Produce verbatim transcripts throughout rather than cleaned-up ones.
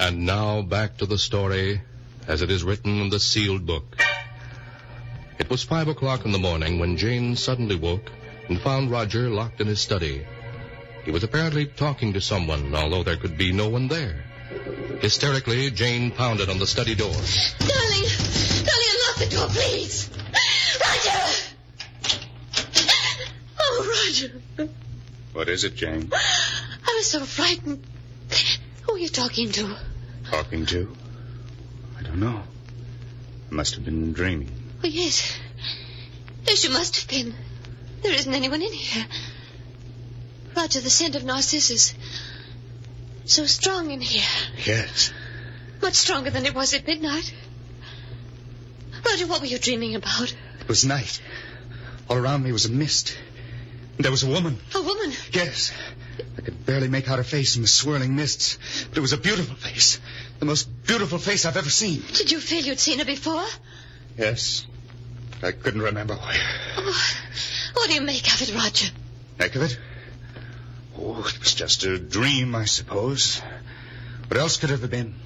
And now back to the story as it is written in the sealed book. It was five o'clock in the morning when Jane suddenly woke and found Roger locked in his study. He was apparently talking to someone, although there could be no one there. Hysterically, Jane pounded on the study door. Darling, darling, unlock the door, please. Roger! Oh, Roger. What is it, Jane? I was so frightened. Who are you talking to? Talking to? I don't know. I must have been dreaming. Oh, yes. Yes, you must have been. There isn't anyone in here. Roger, the scent of narcissus. So strong in here. Yes. Much stronger than it was at midnight. Roger, what were you dreaming about? It was night. All around me was a mist. And there was a woman. A woman? Yes. I could barely make out her face in the swirling mists. But it was a beautiful face. The most beautiful face I've ever seen. Did you feel you'd seen her before? Yes. I couldn't remember where. Oh, what do you make of it, Roger? Make of it? Oh, it was just a dream, I suppose. What else could it have been?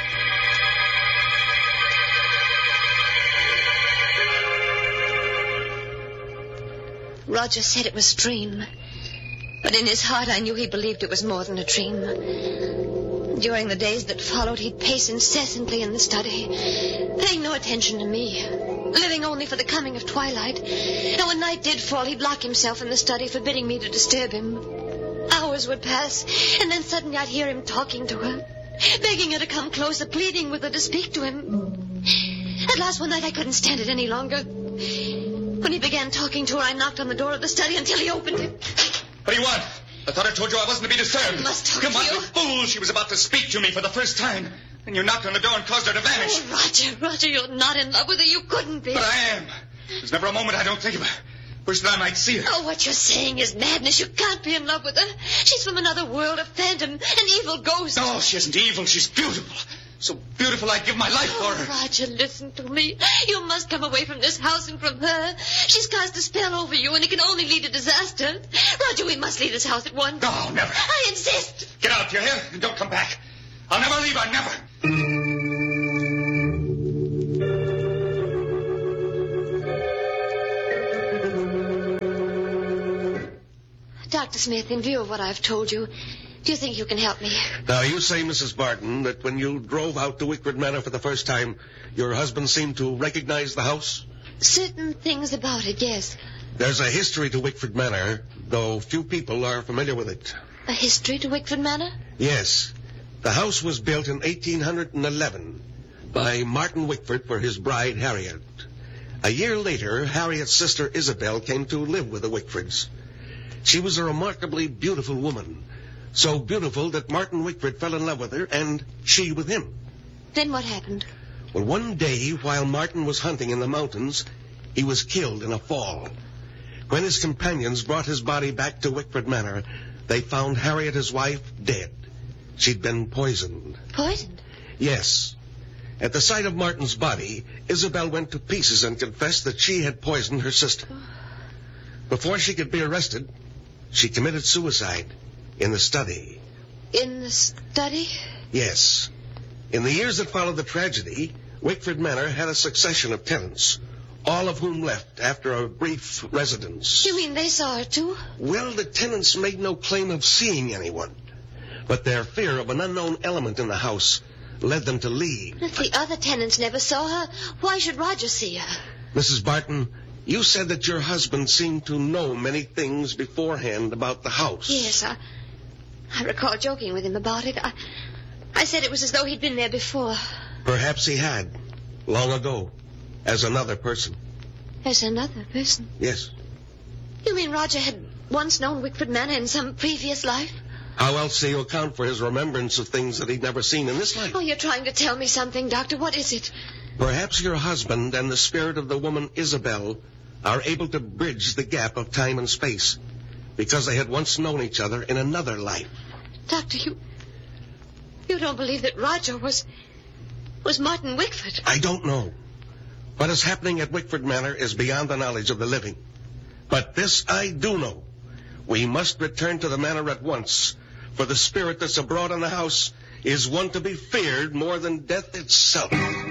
Roger said it was a dream. But in his heart, I knew he believed it was more than a dream. During the days that followed, he'd pace incessantly in the study, paying no attention to me, living only for the coming of twilight. And when night did fall, he'd lock himself in the study, forbidding me to disturb him. Hours would pass, and then suddenly I'd hear him talking to her, begging her to come closer, pleading with her to speak to him. At last one night I couldn't stand it any longer. When he began talking to her, I knocked on the door of the study until he opened it. What do you want? I thought I told you I wasn't to be disturbed. I must talk you to must you. be fool. She was about to speak to me for the first time. And you knocked on the door and caused her to vanish. Oh, Roger, Roger, you're not in love with her. You couldn't be. But I am. There's never a moment I don't think of her. Wish that I might see her. Oh, what you're saying is madness. You can't be in love with her. She's from another world, a phantom, an evil ghost. No, she isn't evil. She's beautiful. So beautiful I'd give my life oh, for her. Roger, listen to me. You must come away from this house and from her. She's cast a spell over you, and it can only lead to disaster. Roger, we must leave this house at once. No, never. I insist. Get out, you hear? And don't come back. I'll never leave her, never. Doctor Smith, in view of what I've told you, do you think you can help me? Now, you say, Missus Barton, that when you drove out to Wickford Manor for the first time, your husband seemed to recognize the house? Certain things about it, yes. There's a history to Wickford Manor, though few people are familiar with it. A history to Wickford Manor? Yes. The house was built in eighteen eleven by Martin Wickford for his bride, Harriet. A year later, Harriet's sister Isabel came to live with the Wickfords. She was a remarkably beautiful woman, so beautiful that Martin Wickford fell in love with her, and she with him. Then what happened? Well, one day, while Martin was hunting in the mountains, he was killed in a fall. When his companions brought his body back to Wickford Manor, they found Harriet, his wife, dead. She'd been poisoned. Poisoned? Yes. At the sight of Martin's body, Isabel went to pieces and confessed that she had poisoned her sister. Before she could be arrested, she committed suicide in the study. In the study? Yes. In the years that followed the tragedy, Wickford Manor had a succession of tenants, all of whom left after a brief residence. You mean they saw her, too? Well, the tenants made no claim of seeing anyone, but their fear of an unknown element in the house led them to leave. If the other tenants never saw her, why should Roger see her? Missus Barton, you said that your husband seemed to know many things beforehand about the house. Yes, I, I recall joking with him about it. I, I said it was as though he'd been there before. Perhaps he had, long ago, as another person. As another person? Yes. You mean Roger had once known Wickford Manor in some previous life? How else do you account for his remembrance of things that he'd never seen in this life? Oh, you're trying to tell me something, Doctor. What is it? Perhaps your husband and the spirit of the woman Isabel are able to bridge the gap of time and space because they had once known each other in another life. Doctor, you... You don't believe that Roger was... was Martin Wickford? I don't know. What is happening at Wickford Manor is beyond the knowledge of the living. But this I do know. We must return to the manor at once, for the spirit that's abroad in the house is one to be feared more than death itself.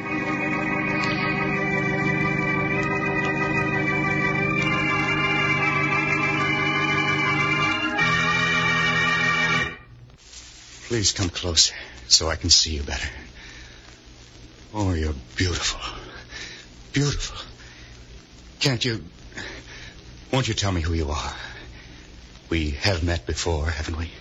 Please come closer so I can see you better. Oh, you're beautiful. Beautiful. Can't you... Won't you tell me who you are? We have met before, haven't we?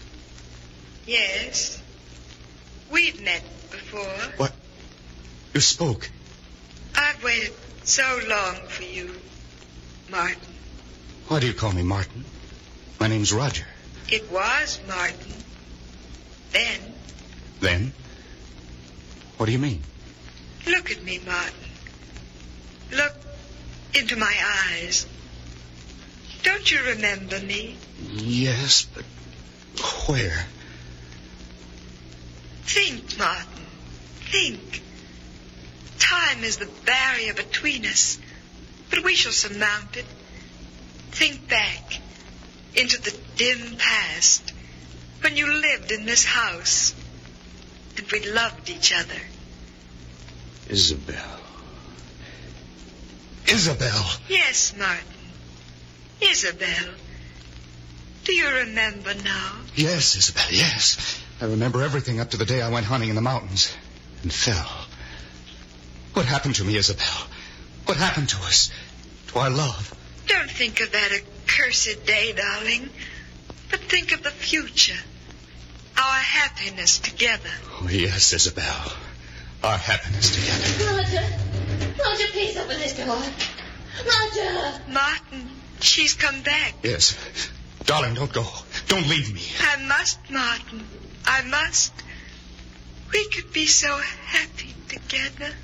Yes. We've met before. What? You spoke. I've waited so long for you, Martin. Why do you call me Martin? My name's Roger. It was Martin. Then. Then? What do you mean? Look at me, Martin. Look into my eyes. Don't you remember me? Yes, but where? Think, Martin. Think. Time is the barrier between us, but we shall surmount it. Think back into the dim past when you lived in this house and we loved each other. Isabel. Isabel. Yes, Martin. Isabel. Do you remember now? Yes, Isabel, yes. I remember everything up to the day I went hunting in the mountains and fell. What happened to me, Isabel? What happened to us? To our love? Don't think of that accursed day, darling, but think of the future. Our happiness together. Oh, yes, Isabel. Our happiness together. Roger. Roger, please open this door. Roger. Martin, she's come back. Yes. Darling, don't go. Don't leave me. I must, Martin. I must. We could be so happy together.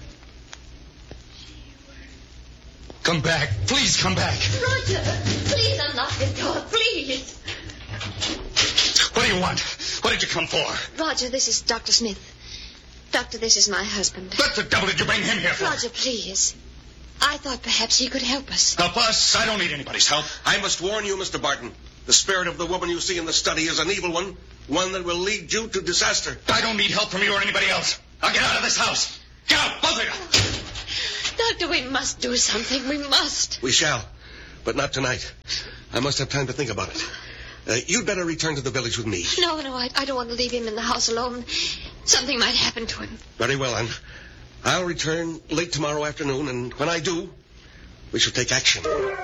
Come back. Please come back. Roger, please unlock this door, please. What do you want? What did you come for? Roger, this is Doctor Smith. Doctor, this is my husband. What the devil did you bring him here for? Roger, please. I thought perhaps he could help us. Help us? I don't need anybody's help. I must warn you, Mister Barton. The spirit of the woman you see in the study is an evil one, one that will lead you to disaster. I don't need help from you or anybody else. I'll get out of this house. Get out, both of you. Doctor, we must do something. We must. We shall, but not tonight. I must have time to think about it. Uh, you'd better return to the village with me. No, no, I, I don't want to leave him in the house alone. Something might happen to him. Very well, then. I'll return late tomorrow afternoon, and when I do, we shall take action.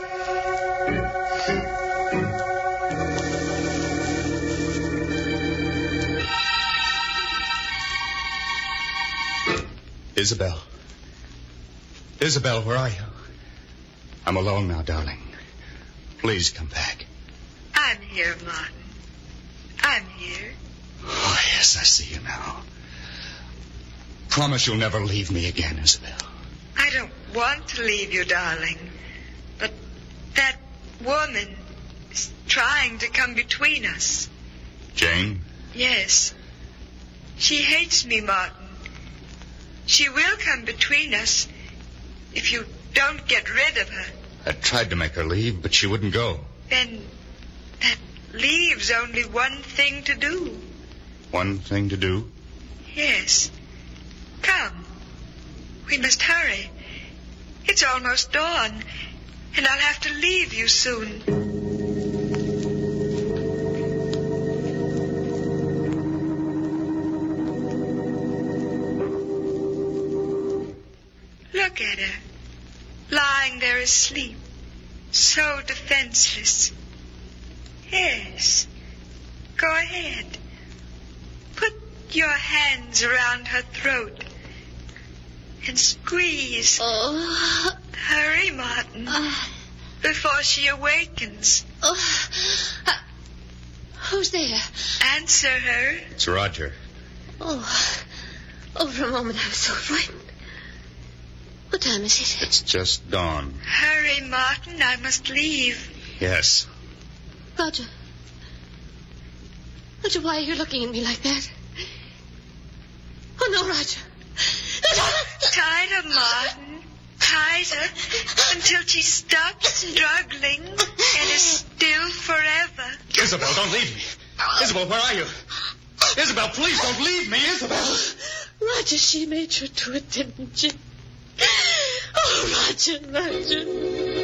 Isabel. Isabel, where are you? I'm alone now, darling. Please come back. I'm here, Martin. I'm here. Oh, yes, I see you now. Promise you'll never leave me again, Isabel. I don't want to leave you, darling. But that woman is trying to come between us. Jane? Yes. She hates me, Martin. She will come between us if you don't get rid of her. I tried to make her leave, but she wouldn't go. Then that leaves only one thing to do. One thing to do? Yes. Come. We must hurry. It's almost dawn, and I'll have to leave you soon. Look at her, lying there asleep, so defenseless. Yes, go ahead. Put your hands around her throat and squeeze. Oh. Hurry, Martin, Uh, before she awakens. oh. Uh, who's there? Answer her. It's Roger. Oh. Oh, for a moment I was so frightened. What time is it? It's just dawn. Hurry, Martin, I must leave. Yes. Roger. Roger, why are you looking at me like that? Oh, no, Roger. Tighter, Martin. Tighter until she stops struggling and is still forever. Isabel, don't leave me. Isabel, where are you? Isabel, please don't leave me, Isabel. Roger, she made you do it, didn't she? Oh, Roger, Roger.